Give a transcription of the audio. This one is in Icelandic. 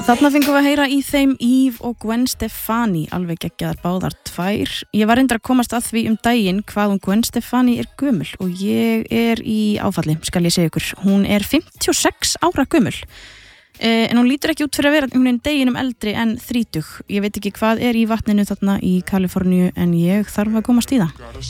Þarna fengum við að heyra í þeim Eve og Gwen Stefani, alveg geggjaðar báðar tvær. Ég var reyndar að komast að því daginn hvað Gwen Stefani gömul og ég í áfalli, skal ég segja ykkur. Hún 56 ára gömul. En hún lítur ekki út fyrir að vera deginum eldri en 30. Ég veit ekki hvað í vatninu þarna í Kaliforníu en ég þarf að komast í það.